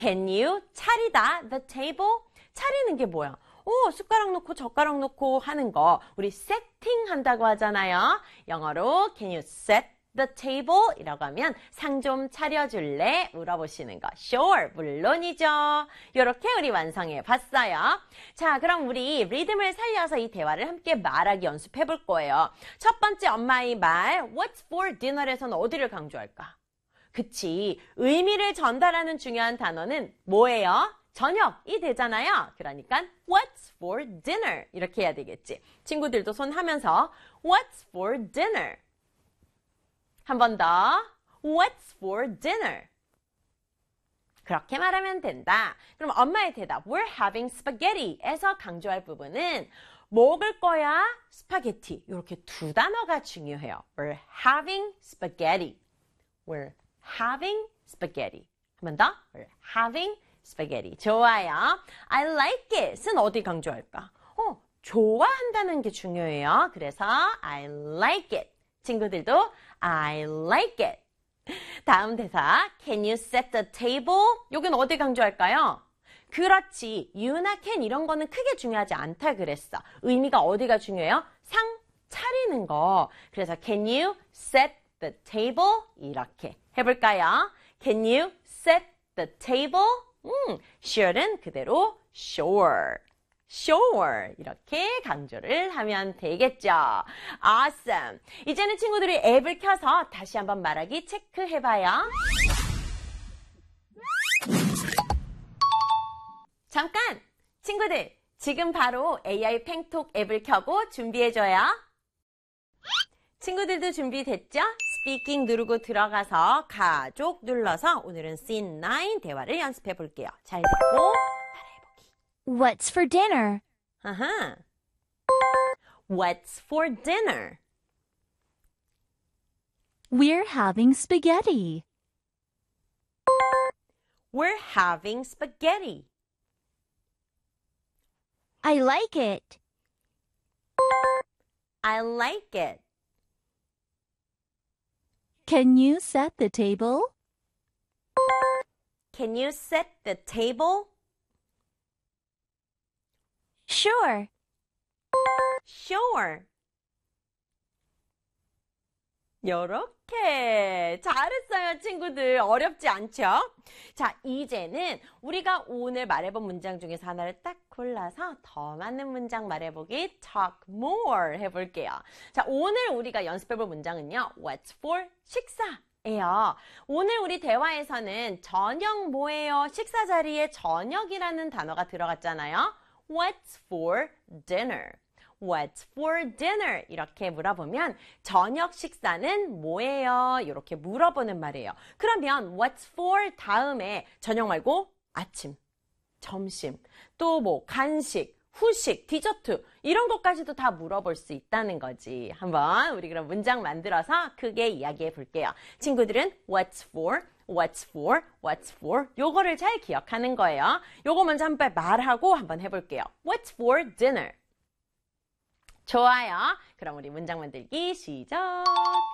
Can you 차리다 the table? 차리는 게 뭐야? 숟가락 놓고 젓가락 놓고 하는 거 우리 setting 한다고 하잖아요. 영어로 Can you set the table? 이라고 하면 상 좀 차려줄래? 물어보시는 거. Sure, 물론이죠. 이렇게 우리 완성해 봤어요. 자, 그럼 우리 리듬을 살려서 이 대화를 함께 말하기 연습해 볼 거예요. 첫 번째 엄마의 말 What's for dinner에서는 어디를 강조할까? 그치, 의미를 전달하는 중요한 단어는 뭐예요? 저녁이 되잖아요. 그러니까 What's for dinner? 이렇게 해야 되겠지. 친구들도 손 하면서 What's for dinner? 한 번 더. What's for dinner? 그렇게 말하면 된다. 그럼 엄마의 대답 We're having spaghetti에서 강조할 부분은 먹을 거야 스파게티. 이렇게 두 단어가 중요해요. We're having spaghetti. We're having spaghetti. 한 번 더. We're having spaghetti. 좋아요. I like it은 어디 강조할까? 좋아한다는 게 중요해요. 그래서 I like it. 친구들도 I like it. 다음 대사 Can you set the table? 여긴 어디 강조할까요? 그렇지. you나 can 이런 거는 크게 중요하지 않다 그랬어. 의미가 어디가 중요해요? 상 차리는 거. 그래서 Can you set the table? 이렇게 해볼까요? Can you set the table? sure는 그대로 sure. sure 이렇게 강조를 하면 되겠죠. Awesome. 이제는 친구들이 앱을 켜서 다시 한번 말하기 체크해봐요. 잠깐! 친구들, 지금 바로 AI 팽톡 앱을 켜고 준비해줘요. 친구들도 준비됐죠? 스피킹 누르고 들어가서 가족 눌러서 오늘은 Scene 9 대화를 연습해 볼게요. 잘 듣고 What's for dinner? Uh-huh. What's for dinner? We're having spaghetti. We're having spaghetti. I like it. I like it. Can you set the table? Can you set the table? Sure. Sure. 요렇게 잘했어요, 친구들. 어렵지 않죠? 자, 이제는 우리가 오늘 말해본 문장 중에서 하나를 딱 골라서 더 많은 문장 말해보기 talk more 해볼게요. 자, 오늘 우리가 연습해볼 문장은요. What's for 식사예요. 오늘 우리 대화에서는 저녁 뭐예요? 식사 자리에 저녁이라는 단어가 들어갔잖아요. What's for dinner? What's for dinner? 이렇게 물어보면 저녁 식사는 뭐예요? 이렇게 물어보는 말이에요. 그러면 what's for 다음에 저녁 말고 아침, 점심, 또 뭐 간식, 후식, 디저트 이런 것까지도 다 물어볼 수 있다는 거지. 한번 우리 그럼 문장 만들어서 크게 이야기해 볼게요. 친구들은 what's for, what's for, what's for 요거를 잘 기억하는 거예요. 요거 먼저 한번 말하고 한번 해볼게요. What's for dinner? 좋아요. 그럼 우리 문장 만들기 시작.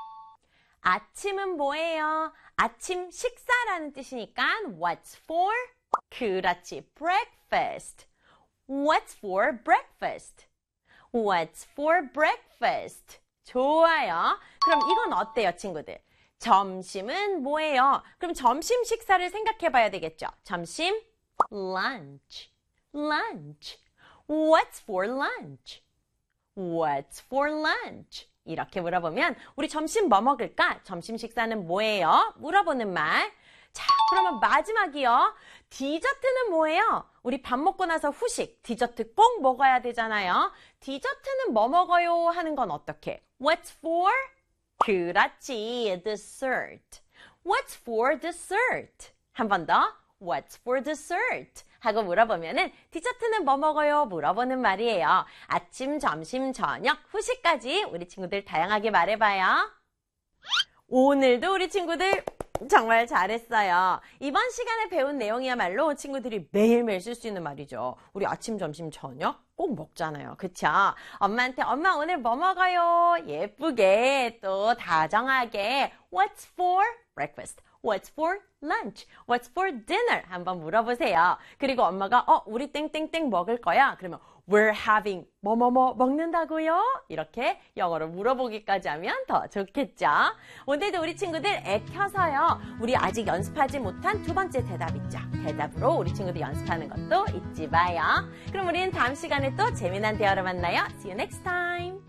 아침은 뭐예요? 아침 식사라는 뜻이니까 what's for? 그렇지. breakfast. What's for breakfast? What's for breakfast? 좋아요. 그럼 이건 어때요, 친구들? 점심은 뭐예요? 그럼 점심 식사를 생각해 봐야 되겠죠? 점심, lunch. lunch. What's for lunch? What's for lunch? 이렇게 물어보면 우리 점심 뭐 먹을까? 점심 식사는 뭐예요? 물어보는 말. 자, 그러면 마지막이요. 디저트는 뭐예요? 우리 밥 먹고 나서 후식, 디저트 꼭 먹어야 되잖아요. 디저트는 뭐 먹어요? 하는 건 어떻게? What's for? 그렇지, dessert. What's for dessert? 한 번 더. What's for dessert? 하고 물어보면은 디저트는 뭐 먹어요? 물어보는 말이에요. 아침, 점심, 저녁, 후식까지 우리 친구들 다양하게 말해봐요. 오늘도 우리 친구들 정말 잘했어요. 이번 시간에 배운 내용이야말로 친구들이 매일매일 쓸 수 있는 말이죠. 우리 아침, 점심, 저녁 꼭 먹잖아요. 그쵸? 엄마한테 엄마 오늘 뭐 먹어요? 예쁘게 또 다정하게 What's for breakfast? What's for lunch? What's for dinner? 한번 물어보세요. 그리고 엄마가 우리 땡땡땡 먹을 거야. 그러면 We're having 뭐뭐뭐 먹는다고요? 이렇게 영어로 물어보기까지 하면 더 좋겠죠. 오늘도 우리 친구들 애 켜서요. 우리 아직 연습하지 못한 두 번째 대답 있죠. 대답으로 우리 친구들 연습하는 것도 잊지 마요. 그럼 우리는 다음 시간에 또 재미난 대화로 만나요. See you next time.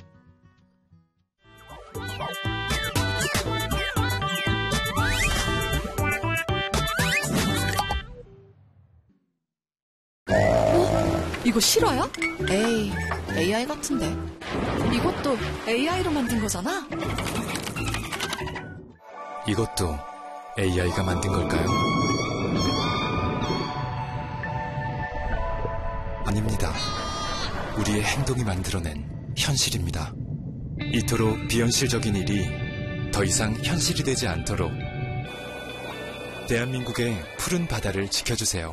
이거 실화야? 에이, AI 같은데. 이것도 AI로 만든 거잖아? 이것도 AI가 만든 걸까요? 아닙니다. 우리의 행동이 만들어낸 현실입니다. 이토록 비현실적인 일이 더 이상 현실이 되지 않도록 대한민국의 푸른 바다를 지켜주세요.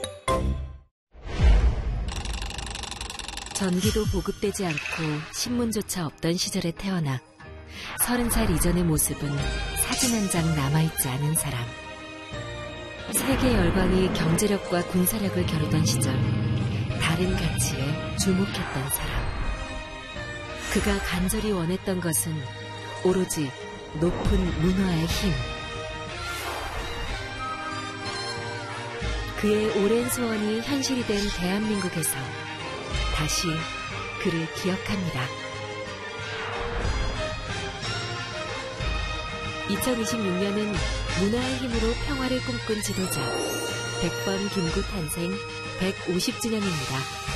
전기도 보급되지 않고 신문조차 없던 시절에 태어나 30살 이전의 모습은 사진 한 장 남아있지 않은 사람. 세계 열강이 경제력과 군사력을 겨루던 시절 다른 가치에 주목했던 사람. 그가 간절히 원했던 것은 오로지 높은 문화의 힘. 그의 오랜 소원이 현실이 된 대한민국에서 다시 그를 기억합니다. 2026년은 문화의 힘으로 평화를 꿈꾼 지도자 백범 김구 탄생 150주년입니다.